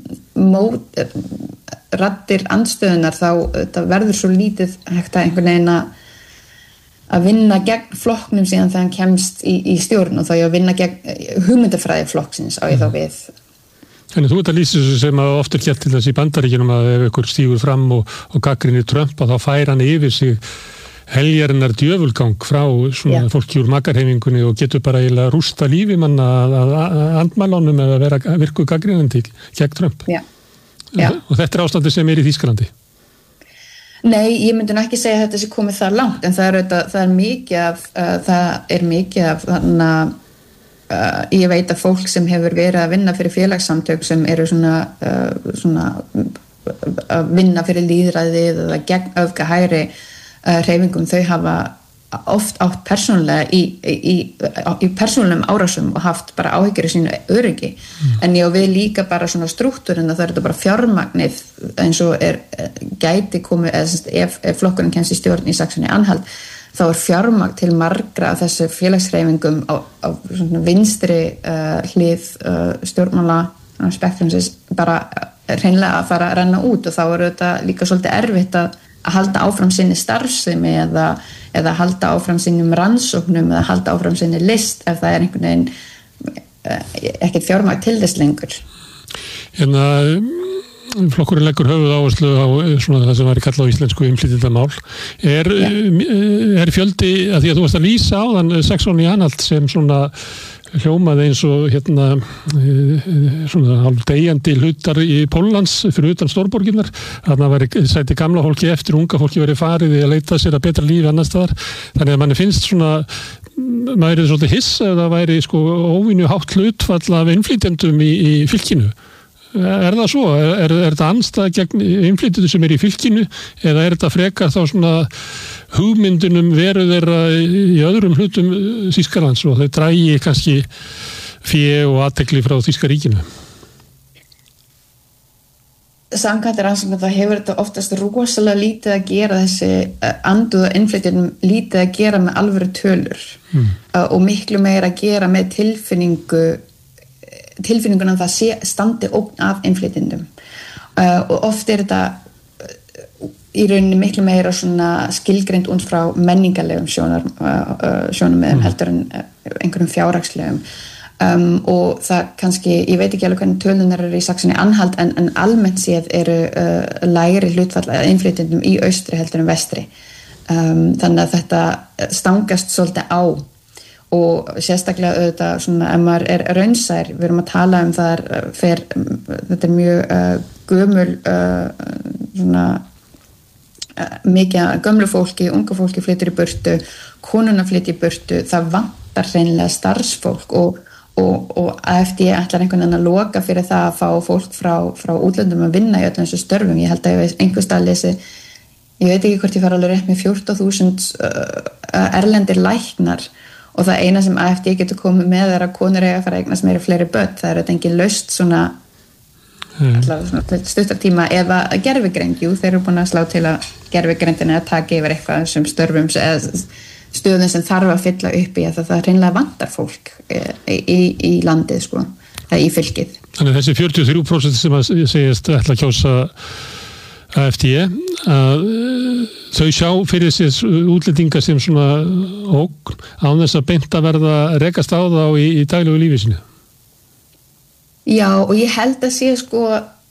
G: raddir andstöðunar þá þetta verður svo lítið hægt að einhvern veginn að vinna gegn flokknum síðan þegar hann kemst í stjórn og þá að vinna gegn hugmyndafræði flokksins á ég þá við.
F: Þannig þú ert að lýsa þessu sem oft gert til þess í Bandaríkjunum að ef ykkur stígur fram og gagnrýnir Trump að þá fær hann yfir sig heljarinnar djöfulgang frá svona fólki úr makarhefingunni og getur bara eiginlega rústa lífi manna að andmælunum eða vera virku gagnrýnandi gegn Trump. Já. Og þetta ástandi sem í Þýskalandi.
G: Nei, ég myndi nú ekki segja að þetta sé komið það langt en það er mikið af þannig ég veit að fólk sem hefur verið að vinna fyrir félagssamtök sem eru svona að vinna fyrir lýðræðið eða gegn öfgahægri hreyfingum, þau hafa oft átt persónulega í persónulegum árásum og haft bara áhyggjur í sínu öryggi en ég og við líka bara svona strúktúrin að það þetta bara fjármagnið eins og gæti komið ef flokkurinn kemst í stjórn í Saxony-Anhalt þá fjármagn til margra af þessu félagshreyfingum á svona vinstri hlið stjórnmála spektrumsins bara hreinlega að fara að renna út og þá þetta líka svolítið erfitt að halda áfram sinni starfsemi eða halda áfram sinnum rannsóknum eða halda áfram sinni list ef það einhvern veginn ekkert fjármagn til þess lengur.
F: Hérna flokkurinn leggur höfuð áherslu á svona það sem væri kallað á íslensku innflytjendamál. Fjöldi að því að þú varst að lýsa á þann Saxony-Anhalt sem svona hljómaði eins og hérna svona hálfdegjandi hlutar í Póllands fyrir utan stórborginnar þarna væri sæti gamla fólki eftir unga fólki verið farið í að leita sér að betra lífi annars staðar þannig að manni finnst svona maður svolítið hissa ef það væri óvenju hátt hlutfall af innflytjendum í fylkinu. Það svo? Þetta andstæð gegn innflytjendur sem í fylkinu eða þetta frekar þá svona hugmyndunum veru þeirra í öðrum hlutum Þýskalands og þau drægi kannski fé og athygli frá Þýska ríkinu?
G: Samkvæmt rannsóknum það hefur þetta oftast rosalega lítið að gera þessi anduða innflytjendum lítið að gera með alvöru tölur og miklu meira að gera með tilfinninguna að það standi ógn af innflytjendum og oft þetta í rauninni miklu meira svona skilgreind út frá menningarlegum sjónarmiðum heldur en einhverjum fjárhagslegum og það kannski, ég veit ekki alveg hvernig tölunar eru í Saxony-Anhalt en almennt séð eru lægri hlutfall innflytjendum í austri heldur en vestri þannig að þetta stangast svolítið á og sérstaklega auðvitað svona ef maður raunsær, við erum að tala það þetta mjög gömul svona mikið gömlu fólki, unga fólki flytur í burtu konuna flytur í burtu, það vantar vantar hreinlega starfsfólk og AFD ætlar einhvern veginn að loka fyrir það að fá fólk frá útlöndum að vinna í öllum þessu störfum. Ég held að ég einhvers stað lesi, ég veit ekki hvort ég fara alveg rétt með 14.000 erlendir læknar og það eina sem AFD getur komið með að konur eiga að fara að eignast meira fleiri börn. Það er engin laust svona stuttartíma eða gervigreind. Jú, þeir eru búin að slá til að gervigreindin er að taka yfir eitthvað sem störfum eða stöðum sem þarf að fylla upp í að það hreinlega vantar fólk í landið sko, eða í fylkið.
F: Þannig þessi 43% sem að segjast ætla að kjósa AFD að þau sjá fyrir sér útlendingar sem svona ógn án þess að beint að verða rekast á þá í daglegu lífi sínu.
G: Já, og ég held að sé sko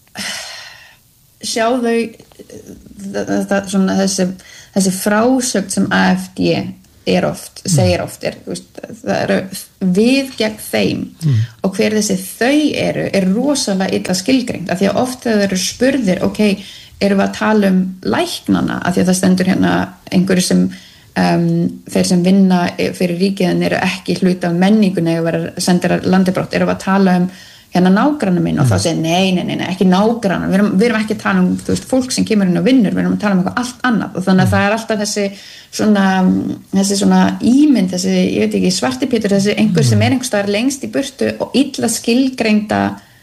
G: sjá þau svona þessi frásögn sem AFD segir oft það eru við gegn þeim og hver þessi þau er rosalega illa skilgreind af því að oft þegar þeir eru spurðir erum við að tala læknana af því að það stendur hérna einhverju sem þeir sem vinna fyrir ríkið eru ekki hluta af menningunni og vera sendir að landibrott erum við að tala hérna nágranna minn og þá segir nei, ekki nágranna við erum ekki að tala fólk sem kemur inn og vinnur, við erum að tala eitthvað allt annað og þannig að það er alltaf þessi svona ímynd ég veit ekki, svartipétur, þessi einhver sem er einhvers staðar lengst í burtu og illa skilgreinda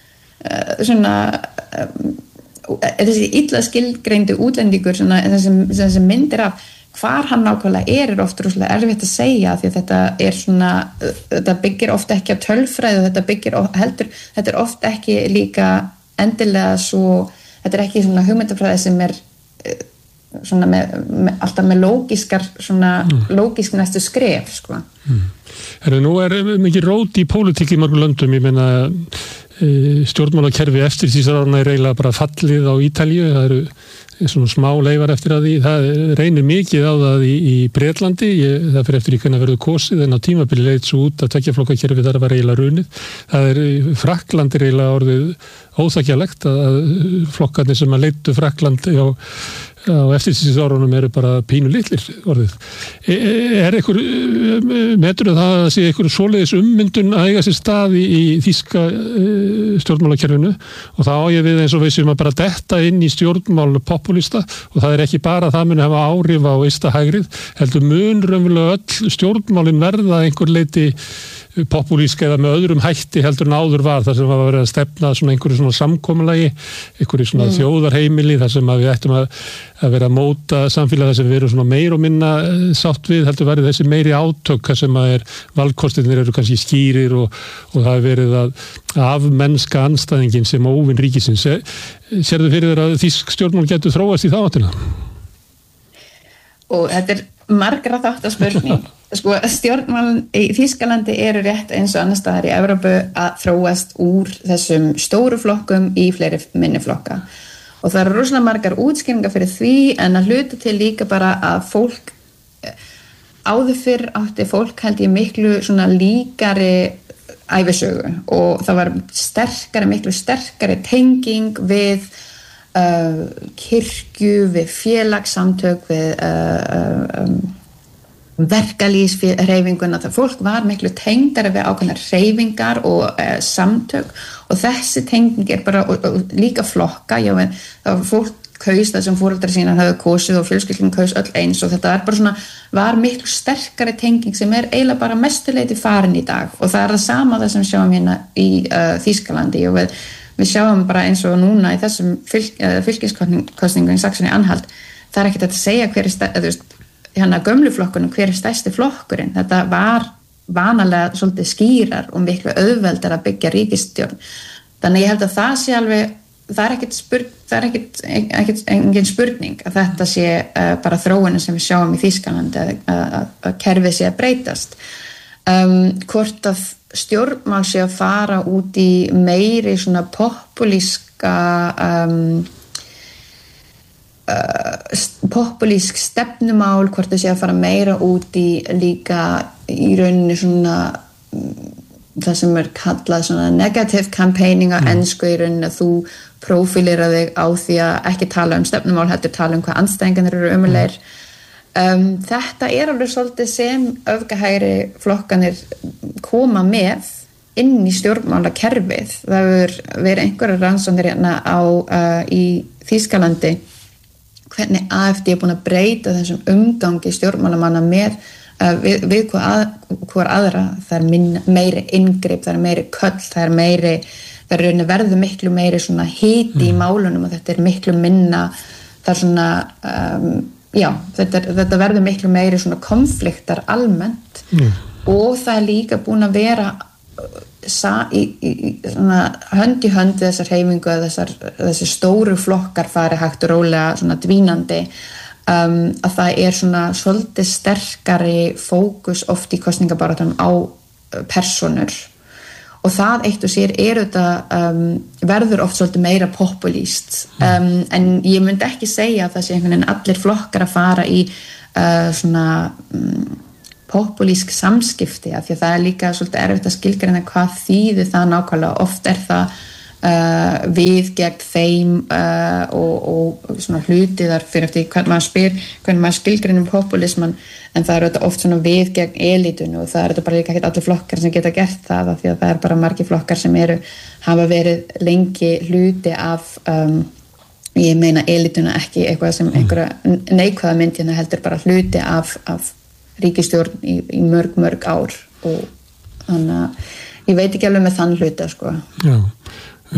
G: þessi illa skilgreindu útlendingur þessi myndir af hvar hann nákvæmlega er oft rosalega erfitt að segja því að þetta er svona þetta byggir oft ekki á tölfræði og þetta er oft ekki líka endilega svo þetta er ekki svona hugmyndafræði sem er svona alltaf með lógisk næstu skref sko.
F: Nú er mikið rót í pólitík í mörgum löndum, ég meina stjórnmálakerfi eftir síðan er eiginlega bara fallið á Ítalíu, það eru svona smá leifar eftir að því, það reynir mikið á það í Bretlandi, það fyrir eftir í hvernig verður kosið en á tímabili leit svo út að tveggja-flokkakerfi þar var eiginlega runið, það er Frakland eiginlega orðið óþekkjanlegt að flokkarnir sem að leiddu Frakland á eftirstríðsárunum eru bara pínu litlir orðið. Er einhver metur það að sé einhver svoleiðis ummyndun að eiga sér stað í þýska stjórnmálakerfinu og þá á ég við eins og við sem að bara detta inn í stjórnmál populista og það er ekki bara að það muni hafa áhrif á ysta hægrið, heldur mun raunverulega öll stjórnmálin verða einhver leiti populíska eða með öðrum hætti heldur en áður var þar sem var verið að stefna svona einhverju svona samkomulagi, einhverju svona þjóðarheimili þar sem við ættum að vera að móta samfélag þar sem við erum svona meir og minna sátt við heldur verið þessi meiri átök þar sem að valkostirnir eru kannski skýrir og það er verið að afmennska andstæðingin sem óvinn ríkisins. Sérðu fyrir þér að þýsk stjórnmál getur þróast í þá áttina?
G: Og þetta er margra þáttaspurning. Sko, stjórnmálin í Þýskalandi eru rétt eins og annars staðar í Evrópu að þróast úr þessum stóru flokkum í fleiri minni flokka. Og það eru rosalega margar útskýringar fyrir því en að hluta til líka bara að fólk áður fyrr átti fólk held ég miklu svona líkari ævisögu og það var miklu sterkari tenging við kirkju, við félagssamtök, við verkalýðshreyfinguna, það fólk var miklu tengdara við ákveðnar hreyfingar og samtök og þessi tenging er bara og líka flokka, það var fólk kaus það sem foreldrar sínar hafði kosið og fjölskyldum kaus öll eins og þetta var miklu sterkari tenging sem er eiginlega bara mestuleiti farin í dag og það er það sama það sem við sjáum hérna í Þýskalandi og við sjáum bara eins og núna í þessum fylkiskostningum í Saxony-Anhalt, það er ekkert að segja hver er hérna gömlu flokkunum hver er stærsti flokkurinn, þetta var vanalega svolítið skýrar og miklu auðveldar að byggja ríkisstjórn þannig ég held að það sé alveg það er ekkert engin spurning að þetta sé bara þróunin sem við sjáum í Þýskalandi að kerfið sé að breytast hvort að stjórnmál sé að fara út í meiri svona populíska populísk stefnumál hvort þau sé að fara meira út í líka í rauninni svona það sem er kallað svona negative campaigning á ensku í rauninni að þú prófílera þig á því að ekki tala um stefnumál, heldur tala um hvað andstæðingarnir eru ömulegir þetta alveg svolítið sem öfgahægri flokkanir koma með inn í stjórnmálakerfið. Það hefur verið einhverjar rannsóknir hérna í Þýskalandi hvernig AfD búin að breyta þessum umgangi stjórnmálamanna með við hvað aðra. Það meiri inngrip, það meiri köll, það verður miklu meiri svona hiti í málunum og þetta miklu minna, það svona þetta verður miklu meiri svona konfliktar almennt og það líka búin að vera svona hönd í hönd þessar hreyfingu að þessar stóru flokkar fari hægt og rólega svona dvínandi að það svona svolítið sterkari fókus oft í kosningabaráttunum á personur og það eitt og sér þetta verður oft svolítið meira populíst en ég myndi ekki segja að það sé einhvern veginn allir flokkar að fara í svona populísk samskipti af því að það líka svolítið erfitt að skilgreina hvað þýðir það nákvæmlega. Oft það við gegn þeim og svona hluti þar fyrir eftir hvernig maður skilgreinir populisman en það þetta oft svona við gegn elitun og það þetta bara líka ekki allir flokkar sem geta gert það af því að það bara margir flokkar sem hafa verið lengi hluti af ég meina elituna ekki eitthvað sem einhverja neikvæða myndina heldur bara hluti af ríkisstjórn í mörg ár og þannig að ég veit ekki alveg með þann hluta sko.
F: Já,